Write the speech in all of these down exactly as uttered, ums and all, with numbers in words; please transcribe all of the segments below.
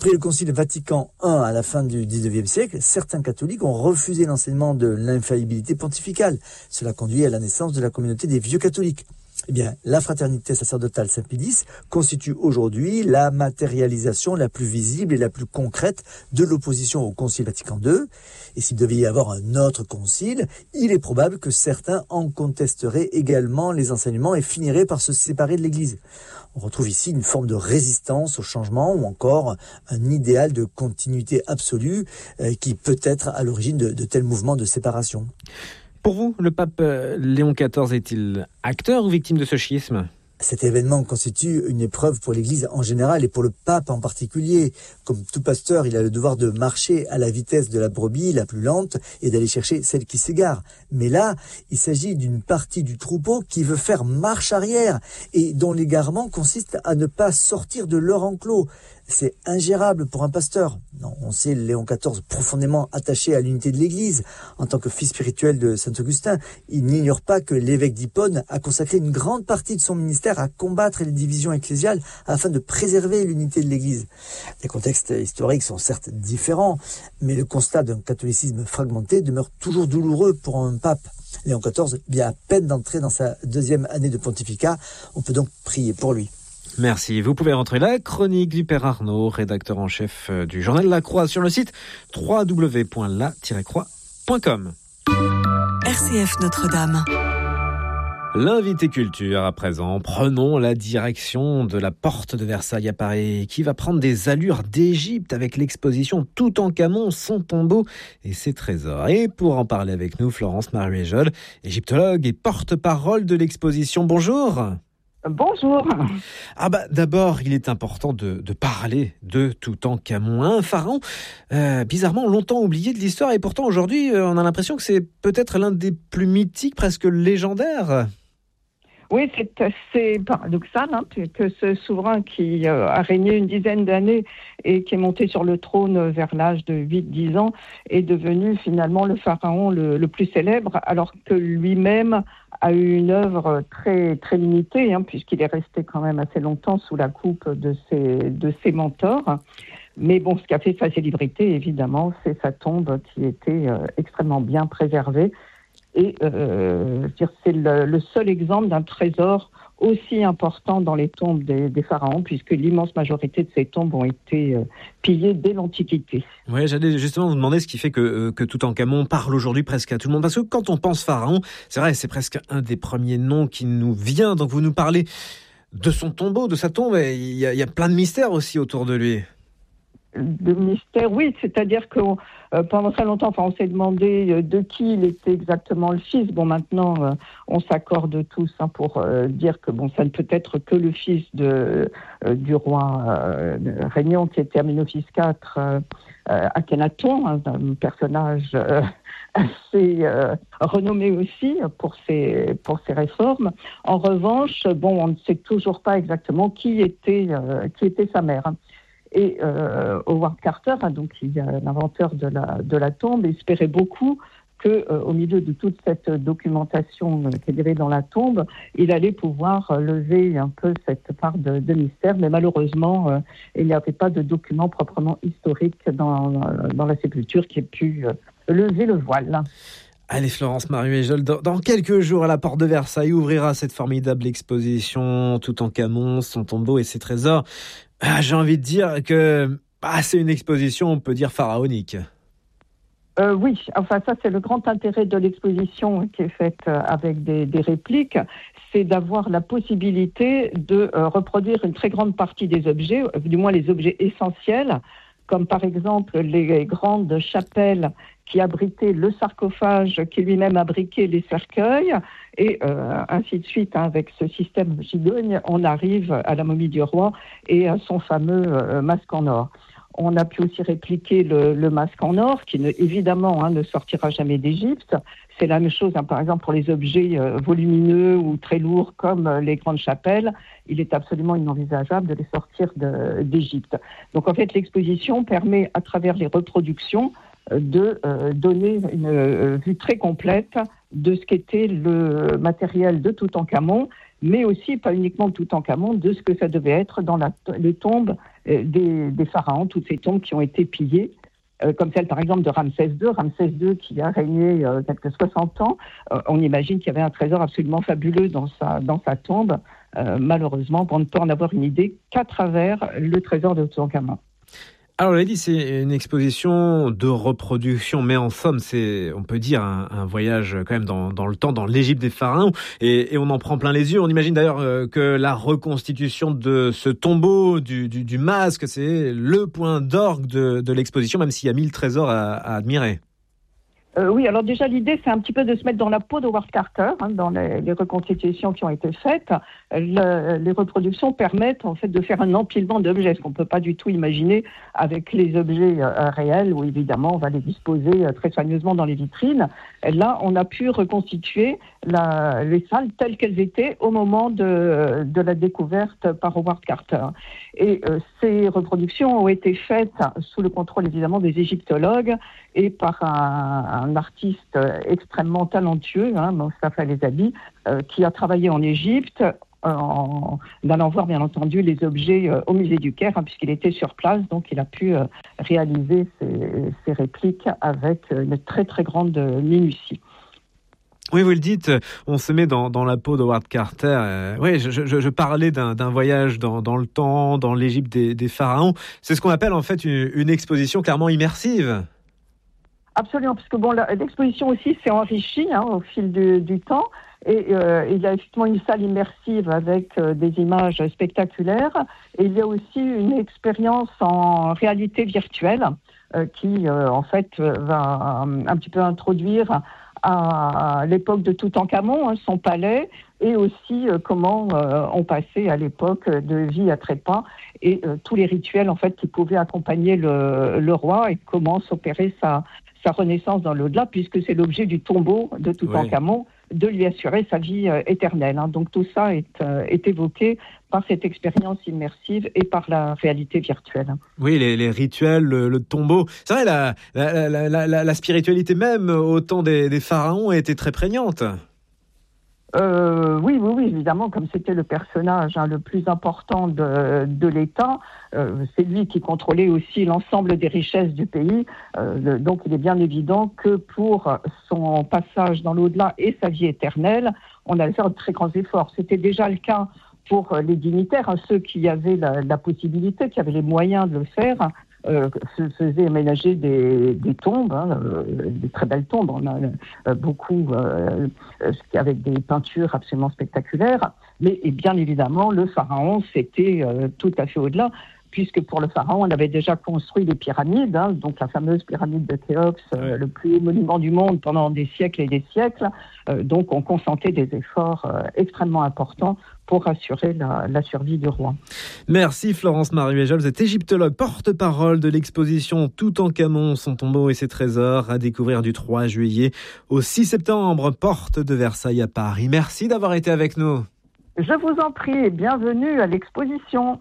Après le Concile Vatican I à la fin du dix-neuvième siècle, certains catholiques ont refusé l'enseignement de l'infaillibilité pontificale. Cela conduit à la naissance de la communauté des vieux catholiques. Eh bien, la fraternité sacerdotale Saint-Pédis constitue aujourd'hui la matérialisation la plus visible et la plus concrète de l'opposition au Concile Vatican deux. Et s'il devait y avoir un autre concile, il est probable que certains en contesteraient également les enseignements et finiraient par se séparer de l'Église. On retrouve ici une forme de résistance au changement ou encore un idéal de continuité absolue euh, qui peut être à l'origine de, de tels mouvements de séparation. Pour vous, le pape Léon quatorze est-il acteur ou victime de ce schisme ? Cet événement constitue une épreuve pour l'Église en général et pour le pape en particulier. Comme tout pasteur, il a le devoir de marcher à la vitesse de la brebis la plus lente et d'aller chercher celle qui s'égare. Mais là, il s'agit d'une partie du troupeau qui veut faire marche arrière et dont l'égarement consiste à ne pas sortir de leur enclos. C'est ingérable pour un pasteur. Non, on sait Léon quatorze profondément attaché à l'unité de l'Église. En tant que fils spirituel de saint Augustin, il n'ignore pas que l'évêque d'Hippone a consacré une grande partie de son ministère à combattre les divisions ecclésiales afin de préserver l'unité de l'Église. Les contextes historiques sont certes différents, mais le constat d'un catholicisme fragmenté demeure toujours douloureux pour un pape. Léon quatorze vient à peine d'entrer dans sa deuxième année de pontificat. On peut donc prier pour lui. Merci. Vous pouvez retrouver la chronique du Père Arnaud, rédacteur en chef du journal La Croix, sur le site w w w point la tiret croix point com. R C F Notre-Dame. L'invité culture à présent. Prenons la direction de la porte de Versailles à Paris, qui va prendre des allures d'Égypte avec l'exposition Toutankhamon, son tombeau et ses trésors. Et pour en parler avec nous, Florence Maruéjol, égyptologue et porte-parole de l'exposition. Bonjour. Bonjour. Ah bah d'abord, il est important de, de parler de Toutankhamon, un pharaon euh, bizarrement longtemps oublié de l'histoire, et pourtant aujourd'hui, euh, on a l'impression que c'est peut-être l'un des plus mythiques, presque légendaires. Oui, c'est assez paradoxal hein, que ce souverain qui euh, a régné une dizaine d'années et qui est monté sur le trône vers l'âge de huit dix ans est devenu finalement le pharaon le, le plus célèbre, alors que lui-même a eu une œuvre très, très limitée, hein, puisqu'il est resté quand même assez longtemps sous la coupe de ses, de ses mentors. Mais bon, ce qui a fait sa célébrité, évidemment, c'est sa tombe qui était euh, extrêmement bien préservée. Et euh, c'est le, le seul exemple d'un trésor aussi important dans les tombes des, des pharaons, puisque l'immense majorité de ces tombes ont été euh, pillées dès l'Antiquité. Oui, j'allais justement vous demander ce qui fait que, euh, que Toutankhamon parle aujourd'hui presque à tout le monde. Parce que quand on pense pharaon, c'est vrai, c'est presque un des premiers noms qui nous vient. Donc vous nous parlez de son tombeau, de sa tombe. Il y a, il y a plein de mystères aussi autour de lui. De mystère, oui, c'est-à-dire que euh, pendant très longtemps, enfin, on s'est demandé euh, de qui il était exactement le fils. Bon, maintenant, euh, on s'accorde tous hein, pour euh, dire que bon, ça ne peut être que le fils de, euh, du roi euh, régnant qui était Amenophis quatre, euh, euh, Akhenaton, hein, un personnage euh, assez euh, renommé aussi pour ses, pour ses réformes. En revanche, bon, on ne sait toujours pas exactement qui était, euh, qui était sa mère. Hein. Et euh, Howard Carter, hein, donc il y a l'inventeur de la, de la tombe, espérait beaucoup que, euh, au milieu de toute cette documentation euh, qu'il y avait dans la tombe, il allait pouvoir euh, lever un peu cette part de, de mystère. Mais malheureusement, euh, il n'y avait pas de document proprement historique dans, euh, dans la sépulture qui ait pu euh, lever le voile. Allez Florence Maruéjol, dans, dans quelques jours à la porte de Versailles ouvrira cette formidable exposition Toutankhamon, son tombeau et ses trésors. Ah, j'ai envie de dire que ah, c'est une exposition, on peut dire, pharaonique. Euh, oui, enfin ça c'est le grand intérêt de l'exposition qui est faite avec des, des répliques, c'est d'avoir la possibilité de euh, reproduire une très grande partie des objets, du moins les objets essentiels, comme par exemple les grandes chapelles qui abritaient le sarcophage, qui lui-même abriquait les cercueils, et euh, ainsi de suite. Hein, avec ce système gigogne, on arrive à la momie du roi et à son fameux euh, masque en or. On a pu aussi répliquer le, le masque en or, qui ne, évidemment hein, ne sortira jamais d'Égypte. C'est la même chose, hein, par exemple, pour les objets euh, volumineux ou très lourds comme euh, les grandes chapelles. Il est absolument inenvisageable de les sortir de, d'Égypte. Donc en fait, l'exposition permet, à travers les reproductions, euh, de euh, donner une euh, vue très complète de ce qu'était le matériel de Toutankhamon, mais aussi, pas uniquement de Toutankhamon, de ce que ça devait être dans la, les tombes des, des pharaons, toutes ces tombes qui ont été pillées. Euh, comme celle par exemple de Ramsès deux, Ramsès deux qui a régné euh, quelques soixante ans. Euh, on imagine qu'il y avait un trésor absolument fabuleux dans sa, dans sa tombe. Euh, malheureusement, on ne peut en avoir une idée qu'à travers le trésor de Toutankhamon. Alors, on l'a dit, c'est une exposition de reproduction, mais en somme, c'est, on peut dire, un, un voyage quand même dans, dans le temps, dans l'Égypte des pharaons, et, et on en prend plein les yeux. On imagine d'ailleurs euh, que la reconstitution de ce tombeau, du, du, du masque, c'est le point d'orgue de, de l'exposition, même s'il y a mille trésors à, à admirer. Euh, oui, alors déjà l'idée c'est un petit peu de se mettre dans la peau de Howard Carter, hein, dans les, les reconstitutions qui ont été faites. Le, les reproductions permettent en fait de faire un empilement d'objets, ce qu'on ne peut pas du tout imaginer avec les objets euh, réels, où évidemment on va les disposer euh, très soigneusement dans les vitrines. Et là, on a pu reconstituer la, les salles telles qu'elles étaient au moment de, de la découverte par Howard Carter. Et euh, ces reproductions ont été faites sous le contrôle évidemment des égyptologues et par un, un artiste extrêmement talentueux, hein, Mostafa Lezabi, euh, qui a travaillé en Égypte, en allant voir bien entendu les objets euh, au musée du Caire, hein, puisqu'il était sur place, donc il a pu euh, réaliser ces, ces répliques avec une très très grande minutie. Oui, vous le dites, on se met dans, dans la peau de Howard Carter. Euh, oui, je, je, je parlais d'un, d'un voyage dans, dans le temps, dans l'Égypte des, des pharaons. C'est ce qu'on appelle en fait une, une exposition clairement immersive. Absolument, parce que bon, la, l'exposition aussi s'est enrichie hein, au fil du, du temps. Et euh, il y a effectivement une salle immersive avec euh, des images spectaculaires. Et il y a aussi une expérience en réalité virtuelle euh, qui, euh, en fait, va euh, un petit peu introduire à l'époque de Toutankhamon, hein, son palais, et aussi euh, comment euh, on passait à l'époque de vie à trépas et euh, tous les rituels en fait qui pouvaient accompagner le, le roi et comment s'opérait sa, sa renaissance dans l'au-delà, puisque c'est l'objet du tombeau de Toutankhamon, oui, de lui assurer sa vie euh, éternelle. Hein. Donc tout ça est, euh, est évoqué par cette expérience immersive et par la réalité virtuelle. Oui, les, les rituels, le, le tombeau. C'est vrai, la, la, la, la, la, la spiritualité même au temps des, des pharaons était très prégnante. Euh, oui, oui, oui, évidemment, comme c'était le personnage hein, le plus important de, de l'État, euh, c'est lui qui contrôlait aussi l'ensemble des richesses du pays. Euh, le, donc, il est bien évident que pour son passage dans l'au-delà et sa vie éternelle, on allait faire de très grands efforts. C'était déjà le cas pour les dignitaires, hein, ceux qui avaient la, la possibilité, qui avaient les moyens de le faire. Euh, se faisaient aménager des, des tombes, hein, euh, des très belles tombes. On a euh, beaucoup euh, avec des peintures absolument spectaculaires. Mais et bien évidemment, le pharaon, c'était euh, tout à fait au-delà, puisque pour le pharaon, on avait déjà construit des pyramides, hein, donc la fameuse pyramide de Khéops, euh, le plus haut monument du monde pendant des siècles et des siècles. Euh, donc on consentait des efforts euh, extrêmement importants pour assurer la, la survie du roi. Merci Florence Maruéjol, vous êtes égyptologue, porte-parole de l'exposition Toutankhamon, son tombeau et ses trésors, à découvrir du trois juillet au six septembre, porte de Versailles à Paris. Merci d'avoir été avec nous. Je vous en prie et bienvenue à l'exposition.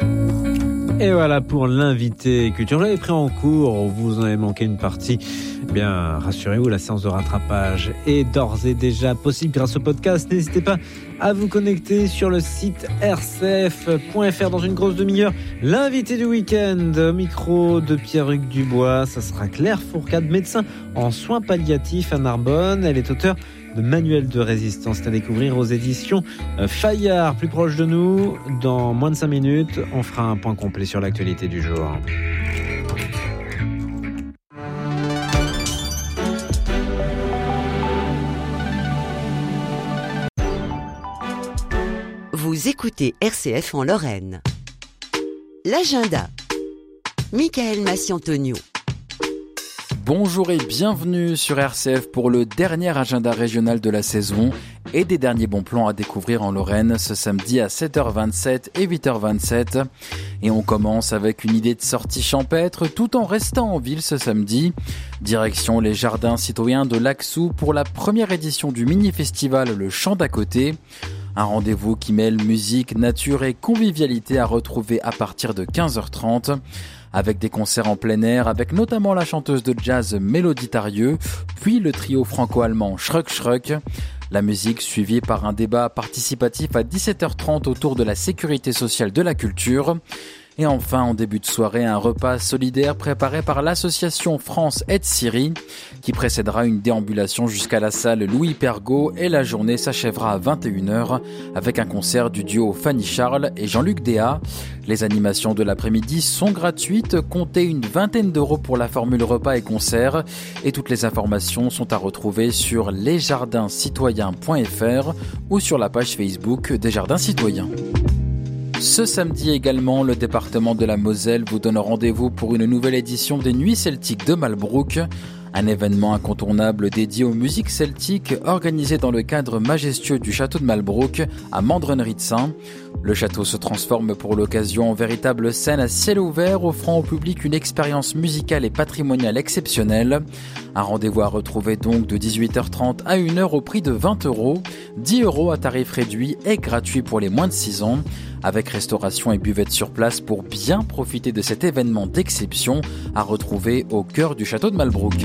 Et voilà pour l'invité culture. Vous l'avez pris en cours, vous en avez manqué une partie. Eh bien, rassurez-vous, la séance de rattrapage est d'ores et déjà possible grâce au podcast. N'hésitez pas à vous connecter sur le site r c f point f r dans une grosse demi-heure. L'invité du week-end, au micro de Pierre-Hugues Dubois, ça sera Claire Fourcade, médecin en soins palliatifs à Narbonne. Elle est auteure de manuel de résistance à découvrir aux éditions Fayard, plus proche de nous. Dans moins de cinq minutes, on fera un point complet sur l'actualité du jour. Vous écoutez R C F en Lorraine. L'agenda. Michael Massi-Antonio. Bonjour et bienvenue sur R C F pour le dernier agenda régional de la saison et des derniers bons plans à découvrir en Lorraine ce samedi à sept heures vingt-sept et huit heures vingt-sept. Et on commence avec une idée de sortie champêtre tout en restant en ville ce samedi. Direction les jardins citoyens de Lacsou pour la première édition du mini-festival Le Chant d'à côté. Un rendez-vous qui mêle musique, nature et convivialité à retrouver à partir de quinze heures trente. Avec des concerts en plein air, avec notamment la chanteuse de jazz Mélodie Tarieux, puis le trio franco-allemand Schruck Schruck. La musique suivie par un débat participatif à dix-sept heures trente autour de la sécurité sociale de la culture. Et enfin, en début de soirée, un repas solidaire préparé par l'association France Aide Syrie qui précédera une déambulation jusqu'à la salle Louis Pergaud et la journée s'achèvera à vingt et une heures avec un concert du duo Fanny Charles et Jean-Luc Déa. Les animations de l'après-midi sont gratuites, comptez une vingtaine d'euros pour la formule repas et concert et toutes les informations sont à retrouver sur lesjardintscitoyens point f r ou sur la page Facebook des Jardins Citoyens. Ce samedi également, le département de la Moselle vous donne rendez-vous pour une nouvelle édition des Nuits Celtiques de Malbrouck. Un événement incontournable dédié aux musiques celtiques organisé dans le cadre majestueux du château de Malbrouck à Mandrenritz. Le château se transforme pour l'occasion en véritable scène à ciel ouvert, offrant au public une expérience musicale et patrimoniale exceptionnelle. Un rendez-vous à retrouver donc de dix-huit heures trente à une heure au prix de vingt euros, dix euros à tarif réduit et gratuit pour les moins de six ans, avec restauration et buvette sur place pour bien profiter de cet événement d'exception à retrouver au cœur du château de Malbrouck.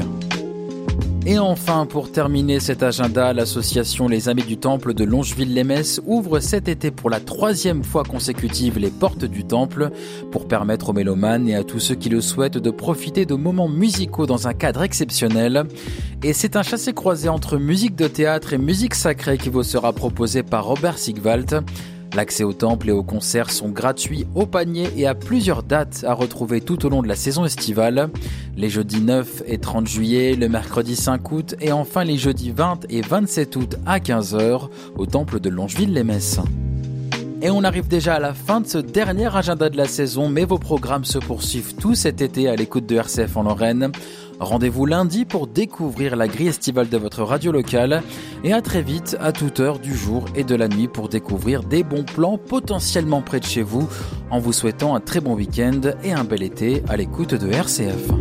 Et enfin, pour terminer cet agenda, l'association Les Amis du Temple de Longeville-les-Metz ouvre cet été pour la troisième fois consécutive les portes du temple pour permettre aux mélomanes et à tous ceux qui le souhaitent de profiter de moments musicaux dans un cadre exceptionnel. Et c'est un chassé-croisé entre musique de théâtre et musique sacrée qui vous sera proposé par Robert Sigwalt. L'accès au temple et aux concerts sont gratuits au panier et à plusieurs dates à retrouver tout au long de la saison estivale. Les jeudis neuf et trente juillet, le mercredi cinq août et enfin les jeudis vingt et vingt-sept août à quinze heures au temple de Longeville-les-Metz. Et on arrive déjà à la fin de ce dernier agenda de la saison, mais vos programmes se poursuivent tout cet été à l'écoute de R C F en Lorraine. Rendez-vous lundi pour découvrir la grille estivale de votre radio locale et à très vite à toute heure du jour et de la nuit pour découvrir des bons plans potentiellement près de chez vous en vous souhaitant un très bon week-end et un bel été à l'écoute de R C F.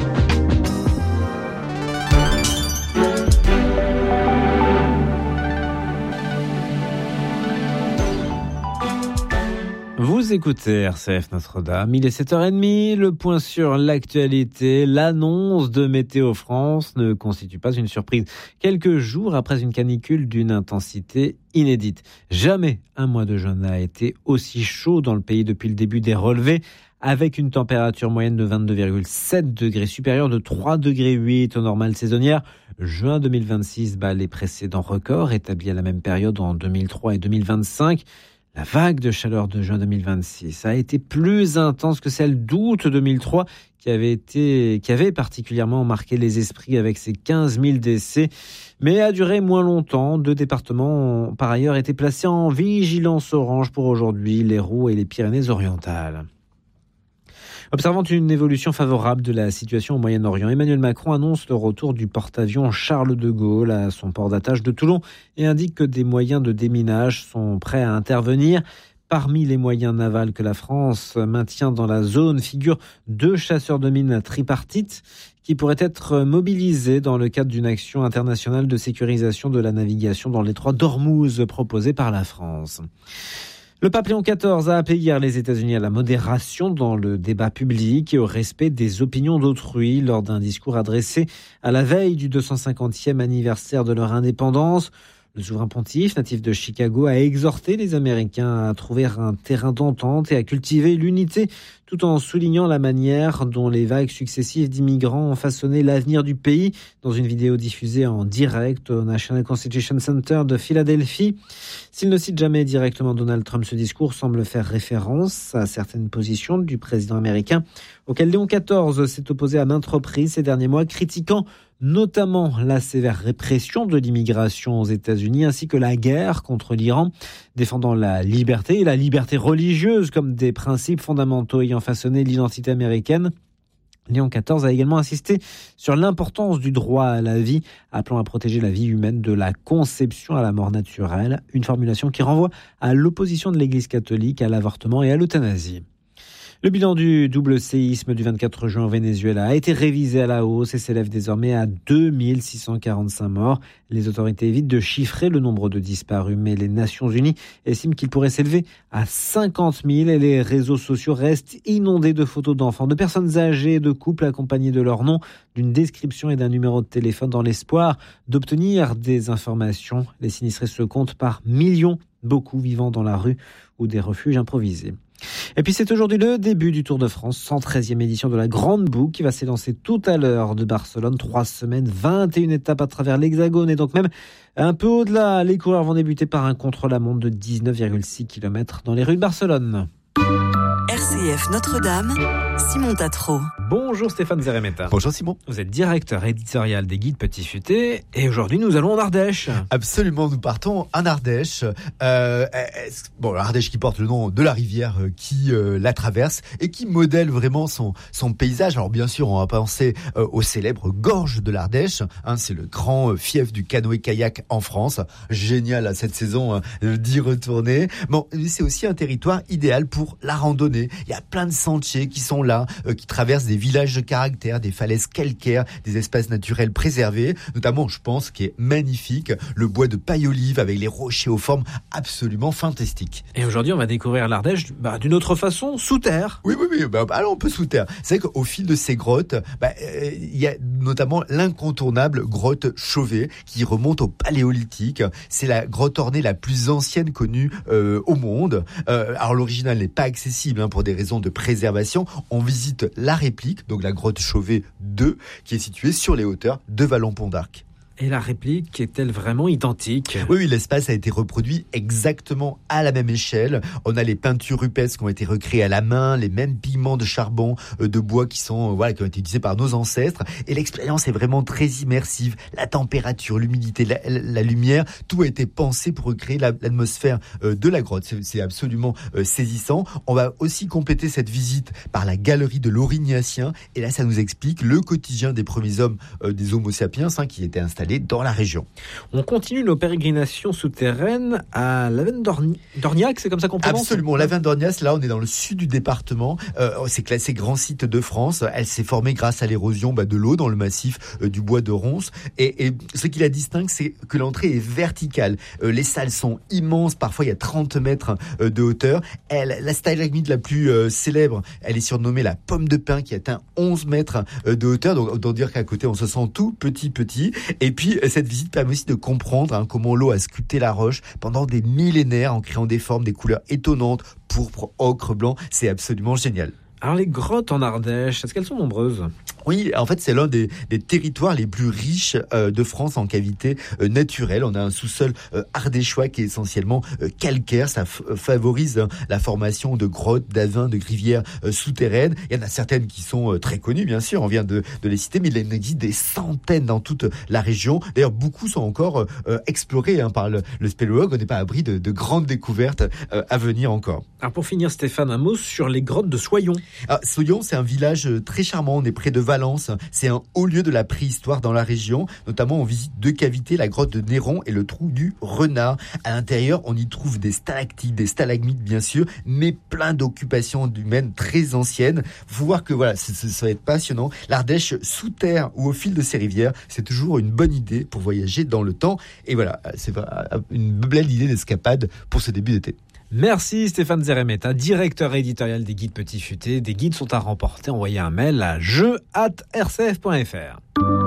Vous écoutez R C F Notre-Dame, il est sept heures trente, le point sur l'actualité. L'annonce de Météo France ne constitue pas une surprise. Quelques jours après une canicule d'une intensité inédite. Jamais un mois de juin n'a été aussi chaud dans le pays depuis le début des relevés, avec une température moyenne de vingt-deux virgule sept degrés, supérieure de trois virgule huit degrés aux normales saisonnières. Juin deux mille vingt-six bat les précédents records établis à la même période en deux mille trois et deux mille vingt-cinq. La vague de chaleur de juin deux mille vingt-six a été plus intense que celle d'août deux mille trois qui avait été, qui avait particulièrement marqué les esprits avec ses quinze mille décès, mais a duré moins longtemps. Deux départements ont par ailleurs été placés en vigilance orange pour aujourd'hui, l'Hérault et les Pyrénées-Orientales. Observant une évolution favorable de la situation au Moyen-Orient, Emmanuel Macron annonce le retour du porte-avions Charles de Gaulle à son port d'attache de Toulon et indique que des moyens de déminage sont prêts à intervenir. Parmi les moyens navals que la France maintient dans la zone figurent deux chasseurs de mines tripartites qui pourraient être mobilisés dans le cadre d'une action internationale de sécurisation de la navigation dans le détroit d'Ormuz proposée par la France. Le pape Léon quatorze a appelé hier les États-Unis à la modération dans le débat public et au respect des opinions d'autrui lors d'un discours adressé à la veille du deux cent cinquantième anniversaire de leur indépendance. Le souverain pontife, natif de Chicago, a exhorté les Américains à trouver un terrain d'entente et à cultiver l'unité, tout en soulignant la manière dont les vagues successives d'immigrants ont façonné l'avenir du pays dans une vidéo diffusée en direct au National Constitution Center de Philadelphie. S'il ne cite jamais directement Donald Trump, ce discours semble faire référence à certaines positions du président américain, auquel Léon quatorze s'est opposé à maintes reprises ces derniers mois, critiquant notamment la sévère répression de l'immigration aux États-Unis ainsi que la guerre contre l'Iran, défendant la liberté et la liberté religieuse comme des principes fondamentaux ayant façonné l'identité américaine. Léon quatorze a également insisté sur l'importance du droit à la vie, appelant à protéger la vie humaine de la conception à la mort naturelle, une formulation qui renvoie à l'opposition de l'Église catholique à l'avortement et à l'euthanasie. Le bilan du double séisme du vingt-quatre juin au Venezuela a été révisé à la hausse et s'élève désormais à deux mille six cent quarante-cinq morts. Les autorités évitent de chiffrer le nombre de disparus, mais les Nations Unies estiment qu'il pourrait s'élever à cinquante mille et les réseaux sociaux restent inondés de photos d'enfants, de personnes âgées, de couples accompagnés de leur nom, d'une description et d'un numéro de téléphone dans l'espoir d'obtenir des informations. Les sinistrés se comptent par millions, beaucoup vivant dans la rue ou des refuges improvisés. Et puis c'est aujourd'hui le début du Tour de France, cent treizième édition de la Grande Boucle qui va s'élancer tout à l'heure de Barcelone. Trois semaines, vingt et une étapes à travers l'Hexagone et donc même un peu au-delà. Les coureurs vont débuter par un contre-la-montre de dix-neuf virgule six kilomètres dans les rues de Barcelone. R C F Notre-Dame, Simon Tatro. Bonjour Stéphane Zeremeta. Bonjour Simon. Vous êtes directeur éditorial des Guides Petit Futé et aujourd'hui nous allons en Ardèche. Absolument, nous partons en Ardèche. Euh, bon, l'Ardèche qui porte le nom de la rivière qui euh, la traverse et qui modèle vraiment son, son paysage. Alors bien sûr, on va penser euh, aux célèbres gorges de l'Ardèche. Hein, c'est le grand fief du canoë-kayak en France. Génial à cette saison hein, d'y retourner. Bon, c'est aussi un territoire idéal pour la randonnée. Il y a plein de sentiers qui sont là, euh, qui traversent des villages de caractère, des falaises calcaires, des espaces naturels préservés, notamment, je pense, qui est magnifique, le bois de paille-olive avec les rochers aux formes absolument fantastiques. Et aujourd'hui, on va découvrir l'Ardèche bah, d'une autre façon, sous terre. Oui, oui, oui. Bah, alors, on peut sous terre. C'est vrai qu'au fil de ces grottes, bah, euh, il y a notamment l'incontournable grotte Chauvet qui remonte au Paléolithique. C'est la grotte ornée la plus ancienne connue euh, au monde. Euh, alors, l'original n'est pas accessible hein, pour des raisons de préservation. On visite la réplique, donc la grotte Chauvet deux, qui est située sur les hauteurs de Vallon-Pont d'Arc. Et la réplique est-elle vraiment identique ? Oui, oui, l'espace a été reproduit exactement à la même échelle. On a les peintures rupestres qui ont été recréées à la main, les mêmes pigments de charbon, euh, de bois qui sont, euh, voilà, qui ont été utilisés par nos ancêtres. Et l'expérience est vraiment très immersive. La température, l'humidité, la, la, la lumière, tout a été pensé pour recréer la, l'atmosphère euh, de la grotte. C'est, c'est absolument euh, saisissant. On va aussi compléter cette visite par la galerie de l'Aurignacien. Et là, ça nous explique le quotidien des premiers hommes euh, des Homo sapiens hein, qui étaient installés dans la région. On continue nos pérégrinations souterraines à Lavenne-d'Orniac, c'est comme ça qu'on prononce ? Absolument, Lavenne-d'Orniac, là on est dans le sud du département, euh, c'est classé grand site de France, elle s'est formée grâce à l'érosion bah, de l'eau dans le massif euh, du bois de Ronces, et, et ce qui la distingue c'est que l'entrée est verticale, euh, les salles sont immenses, parfois il y a trente mètres euh, de hauteur, elle, la stalagmite la plus euh, célèbre, elle est surnommée la pomme de pin qui atteint onze mètres euh, de hauteur, donc autant dire qu'à côté on se sent tout petit petit, et puis Puis, cette visite permet aussi de comprendre hein, comment l'eau a sculpté la roche pendant des millénaires en créant des formes, des couleurs étonnantes, pourpre, ocre, blanc. C'est absolument génial. Alors les grottes en Ardèche, est-ce qu'elles sont nombreuses ? Oui, en fait, c'est l'un des, des territoires les plus riches euh, de France en cavités euh, naturelles. On a un sous-sol euh, ardéchois qui est essentiellement euh, calcaire. Ça f- favorise hein, la formation de grottes, d'avins, de rivières euh, souterraines. Il y en a certaines qui sont euh, très connues, bien sûr. On vient de, de les citer, mais il en existe des centaines dans toute la région. D'ailleurs, beaucoup sont encore euh, explorés hein, par le, le spéléologue. On n'est pas à l'abri de, de grandes découvertes euh, à venir encore. Alors pour finir, Stéphane, un mot sur les grottes de Soyon. Ah, Soyon, c'est un village très charmant. On est près de Valence. C'est un haut lieu de la préhistoire dans la région. Notamment, on visite deux cavités, la grotte de Néron et le trou du Renard. À l'intérieur, on y trouve des stalactites, des stalagmites, bien sûr, mais plein d'occupations humaines très anciennes. Faut voir que voilà, ça, ça va être passionnant. L'Ardèche sous terre ou au fil de ses rivières, c'est toujours une bonne idée pour voyager dans le temps. Et voilà, c'est une belle idée d'escapade pour ce début d'été. Merci Stéphane Zeremeta, directeur éditorial des Guides Petit Futé. Des guides sont à remporter. Envoyez un mail à jeu arobase r c f point f r.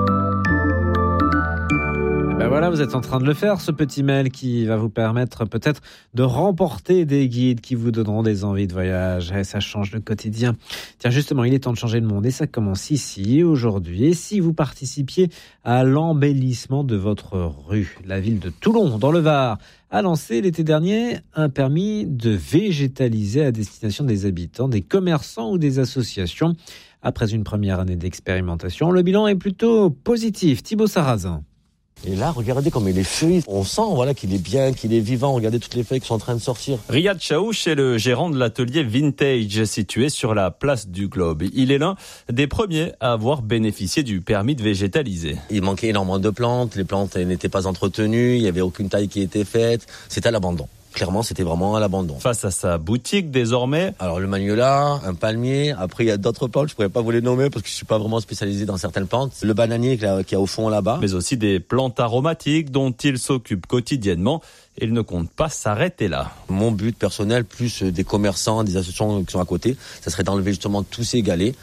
Ben voilà, vous êtes en train de le faire, ce petit mail qui va vous permettre peut-être de remporter des guides qui vous donneront des envies de voyage. Et ça change le quotidien. Tiens, justement, il est temps de changer le monde et ça commence ici, aujourd'hui. Et si vous participiez à l'embellissement de votre rue, la ville de Toulon, dans le Var, a lancé l'été dernier un permis de végétaliser à destination des habitants, des commerçants ou des associations. Après une première année d'expérimentation, le bilan est plutôt positif. Thibaut Sarrazin. Et là, regardez comme il est feuilles. On sent voilà, qu'il est bien, qu'il est vivant. Regardez toutes les feuilles qui sont en train de sortir. Riyad Chaouch est le gérant de l'atelier Vintage situé sur la place du Globe. Il est l'un des premiers à avoir bénéficié du permis de végétaliser. Il manquait énormément de plantes. Les plantes n'étaient pas entretenues. Il n'y avait aucune taille qui était faite. C'était à l'abandon. Clairement, c'était vraiment à l'abandon. Face à sa boutique, désormais... Alors, le magnolia, un palmier. Après, il y a d'autres plantes. Je pourrais pas vous les nommer parce que je suis pas vraiment spécialisé dans certaines plantes. Le bananier qui est au fond là-bas. Mais aussi des plantes aromatiques dont il s'occupe quotidiennement. Il ne compte pas s'arrêter là. Mon but personnel, plus des commerçants, des associations qui sont à côté, ça serait d'enlever justement tous ces galets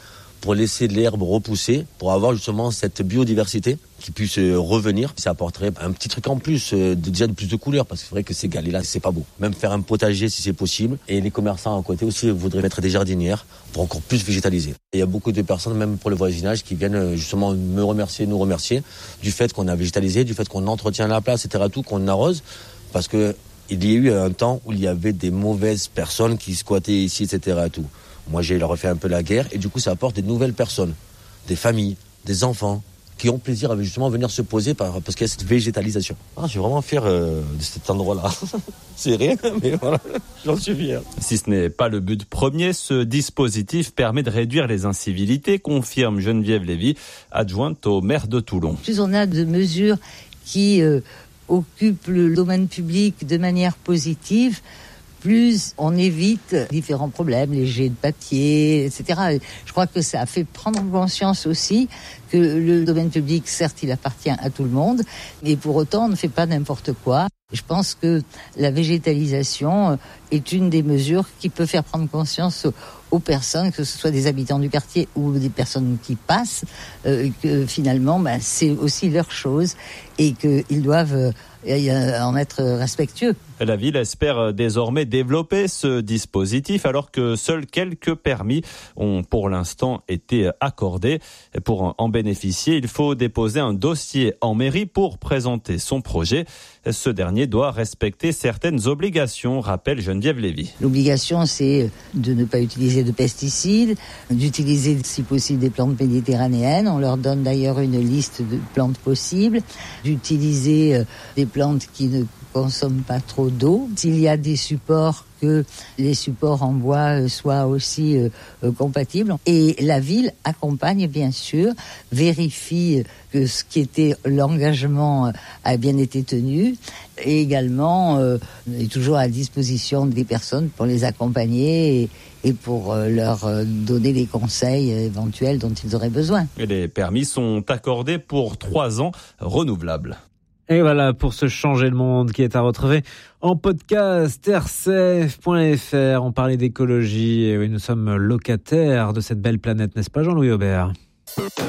pour laisser l'herbe repousser, pour avoir justement cette biodiversité qui puisse revenir. Ça apporterait un petit truc en plus, de, déjà de plus de couleurs, parce que c'est vrai que ces galets-là, c'est pas beau. Même faire un potager si c'est possible. Et les commerçants à côté aussi voudraient mettre des jardinières pour encore plus végétaliser. Et il y a beaucoup de personnes, même pour le voisinage, qui viennent justement me remercier, nous remercier du fait qu'on a végétalisé, du fait qu'on entretient la place, et cetera, tout, qu'on arrose, parce que il y a eu un temps où il y avait des mauvaises personnes qui squattaient ici, et cetera, tout. Moi, j'ai leur fait un peu la guerre, et du coup, ça apporte des nouvelles personnes, des familles, des enfants, qui ont plaisir à justement venir se poser par, parce qu'il y a cette végétalisation. Ah, je suis vraiment fier euh, de cet endroit-là. C'est rien, mais voilà, j'en suis fier. Si ce n'est pas le but premier, ce dispositif permet de réduire les incivilités, confirme Geneviève Lévy, adjointe au maire de Toulon. Plus on a de mesures qui euh, occupent le domaine public de manière positive, plus on évite différents problèmes, les jets de papier, et cetera. Je crois que ça a fait prendre conscience aussi que le domaine public, certes, il appartient à tout le monde, mais pour autant, on ne fait pas n'importe quoi. Je pense que la végétalisation est une des mesures qui peut faire prendre conscience aux personnes, que ce soit des habitants du quartier ou des personnes qui passent, euh, que finalement, ben, c'est aussi leur chose et qu'ils doivent euh, en être respectueux. La ville espère désormais développer ce dispositif alors que seuls quelques permis ont pour l'instant été accordés. Pour en bénéficier, il faut déposer un dossier en mairie pour présenter son projet. Ce dernier doit respecter certaines obligations, rappelle Geneviève Lévy. L'obligation, c'est de ne pas utiliser de pesticides, d'utiliser si possible des plantes méditerranéennes. On leur donne d'ailleurs une liste de plantes possibles, d'utiliser des plantes qui ne consomment pas trop d'eau. S'il y a des supports, que les supports en bois soient aussi euh, compatibles. Et la ville accompagne bien sûr, vérifie que ce qui était l'engagement a bien été tenu et également euh, est toujours à disposition des personnes pour les accompagner et, et pour euh, leur donner les conseils éventuels dont ils auraient besoin. Et les permis sont accordés pour trois ans renouvelables. Et voilà pour ce Changer le monde qui est à retrouver en podcast r c f point f r. On parlait d'écologie et oui, nous sommes locataires de cette belle planète, n'est-ce pas Jean-Louis Aubert ?